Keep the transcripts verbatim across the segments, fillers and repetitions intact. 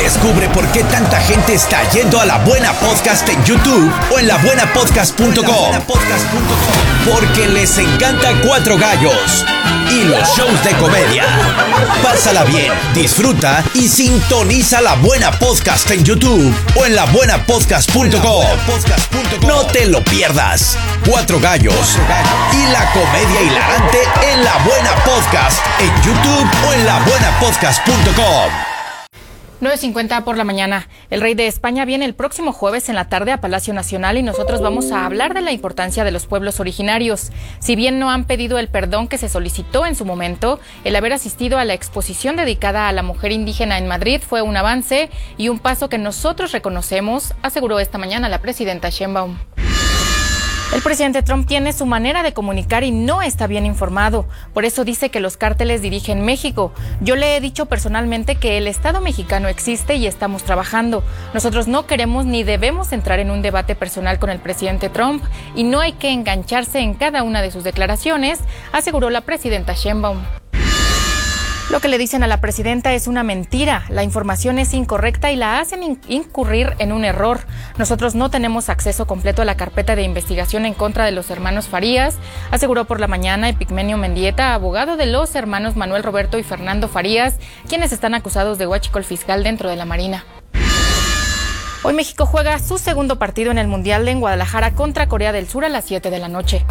Descubre por qué tanta gente está yendo a La Buena Podcast en YouTube o en la buena podcast punto com. Porque les encanta Cuatro Gallos y los shows de comedia. Pásala bien, disfruta y sintoniza La Buena Podcast en YouTube o en la buena podcast punto com. No te lo pierdas. Cuatro Gallos y la comedia hilarante en La Buena Podcast en YouTube o en la buena podcast punto com. nueve cincuenta por la mañana. El rey de España viene el próximo jueves en la tarde a Palacio Nacional y nosotros vamos a hablar de la importancia de los pueblos originarios. Si bien no han pedido el perdón que se solicitó en su momento, el haber asistido a la exposición dedicada a la mujer indígena en Madrid fue un avance y un paso que nosotros reconocemos, aseguró esta mañana la presidenta Sheinbaum. El presidente Trump tiene su manera de comunicar y no está bien informado. Por eso dice que los cárteles dirigen México. Yo le he dicho personalmente que el Estado mexicano existe y estamos trabajando. Nosotros no queremos ni debemos entrar en un debate personal con el presidente Trump y no hay que engancharse en cada una de sus declaraciones, aseguró la presidenta Sheinbaum. Lo que le dicen a la presidenta es una mentira, la información es incorrecta y la hacen incurrir en un error. Nosotros no tenemos acceso completo a la carpeta de investigación en contra de los hermanos Farías, aseguró por la mañana Epigmenio Mendieta, abogado de los hermanos Manuel Roberto y Fernando Farías, quienes están acusados de huachicol fiscal dentro de la Marina. Hoy México juega su segundo partido en el Mundial en Guadalajara contra Corea del Sur a las siete de la noche.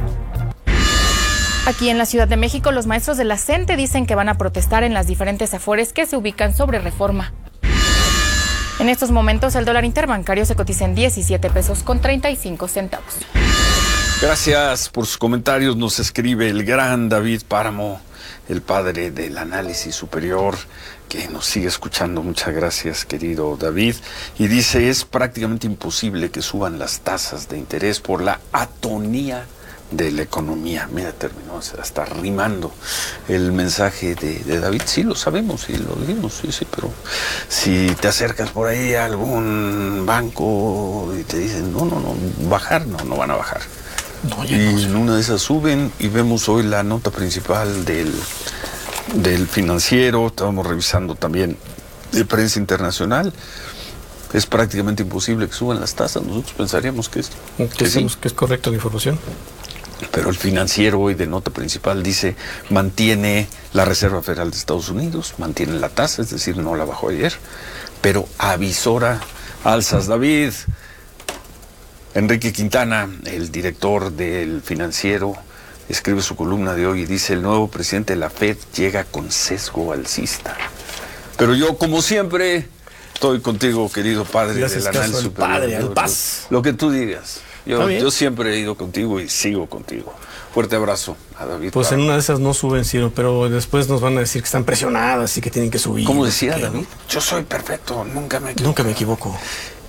Aquí en la Ciudad de México, los maestros de la CENTE dicen que van a protestar en las diferentes afores que se ubican sobre Reforma. En estos momentos, el dólar interbancario se cotiza en diecisiete pesos con treinta y cinco centavos. Gracias por sus comentarios. Nos escribe el gran David Páramo, el padre del análisis superior, que nos sigue escuchando. Muchas gracias, querido David. Y dice, es prácticamente imposible que suban las tasas de interés por la atonía de la economía. Mira, terminó hasta rimando el mensaje de, de David. Sí, lo sabemos y lo dijimos, sí, sí, pero si te acercas por ahí a algún banco y te dicen, no, no, no, bajar, no, no van a bajar. No, y no, en una de esas suben y vemos hoy la nota principal del, del Financiero. Estábamos revisando también de prensa internacional. Es prácticamente imposible que suban las tasas. Nosotros pensaríamos que es, que, sí. que es correcta la información. Pero el Financiero hoy de nota principal dice, mantiene la Reserva Federal de Estados Unidos, mantiene la tasa, es decir, no la bajó ayer, pero avisora alzas. David, Enrique Quintana, el director del Financiero, escribe su columna de hoy y dice, el nuevo presidente de la Fed llega con sesgo alcista. Pero yo, como siempre, estoy contigo, querido padre del análisis superior. Padre, al paz. Lo que tú digas. Yo, yo siempre he ido contigo y sigo contigo. Fuerte abrazo a David. Pues Pablo. En una de esas no suben, Ciro, pero después nos van a decir que están presionadas y que tienen que subir. ¿Cómo decía David? Yo soy perfecto, nunca me equivoco. Nunca me equivoco.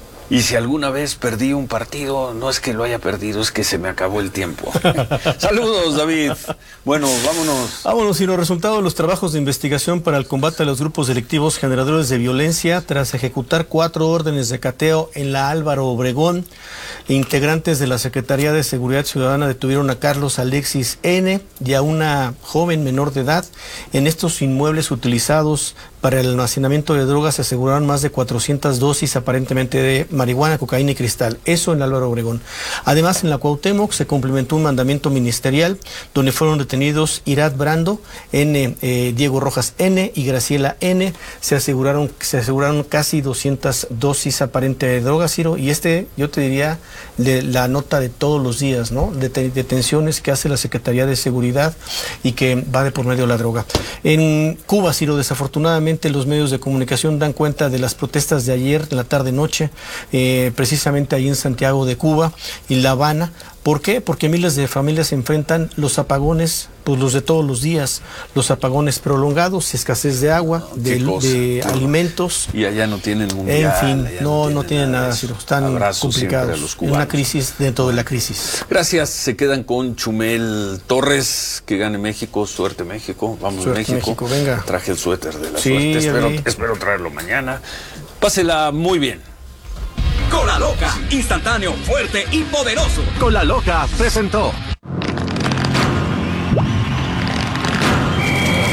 Y si alguna vez perdí un partido, no es que lo haya perdido, es que se me acabó el tiempo. Saludos, David. Bueno, vámonos. Vámonos, y los resultados de los trabajos de investigación para el combate a los grupos delictivos generadores de violencia, tras ejecutar cuatro órdenes de cateo en la Álvaro Obregón, integrantes de la Secretaría de Seguridad Ciudadana detuvieron a Carlos Alexis N. y a una joven menor de edad. En estos inmuebles utilizados para el almacenamiento de drogas se aseguraron más de cuatrocientas dosis aparentemente de marihuana, cocaína y cristal. Eso en Álvaro Obregón. Además, en la Cuauhtémoc se cumplimentó un mandamiento ministerial donde fueron detenidos Irat Brando N, eh, Diego Rojas N y Graciela N. Se aseguraron, se aseguraron casi doscientas dosis aparente de drogas, Ciro, y este, yo te diría, de la nota de todos los días, ¿no? De detenciones que hace la Secretaría de Seguridad y que va de por medio de la droga. En Cuba, Ciro, desafortunadamente los medios de comunicación dan cuenta de las protestas de ayer, en la tarde-noche, eh, precisamente ahí en Santiago de Cuba y La Habana. ¿Por qué? Porque miles de familias enfrentan los apagones, pues los de todos los días, los apagones prolongados, escasez de agua, no, de, de alimentos. Y allá no tienen mundial. En fin, no, no, no tienen nada, nada están Abrazo complicados, a los cubanos. En una crisis dentro de la crisis. Gracias, se quedan con Chumel Torres, que gane México, suerte México, vamos suerte México. México, venga. Traje el suéter de la sí, suerte, espero, espero traerlo mañana. Pásela muy bien. Cola Loca, instantáneo, fuerte y poderoso. Cola Loca presentó